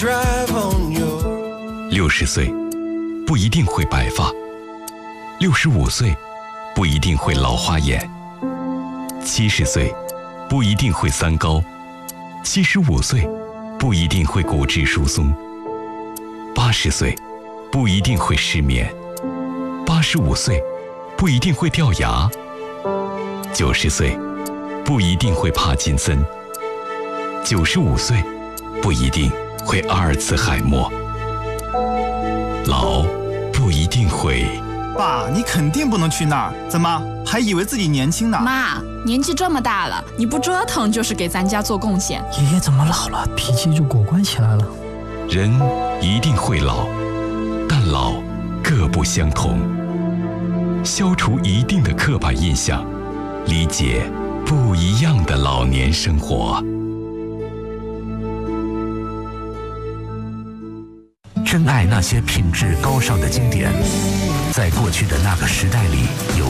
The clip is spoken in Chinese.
60岁不一定会白发，65岁不一定会老花眼，70岁不一定会三高，75岁不一定会骨质疏松，80岁不一定会失眠，85岁不一定会掉牙，90岁不一定会帕金森，95岁不一定会阿尔茨海默。老不一定会。 爸，你肯定不能去那儿，怎么还以为自己年轻呢？ 妈，年纪这么大了，你不折腾就是给咱家做贡献。 爷爷怎么老了，脾气就果断起来了？ 人一定会老，但老各不相同。消除一定的刻板印象，理解不一样的老年生活。 珍爱那些品质高尚的经典，在过去的那个时代里有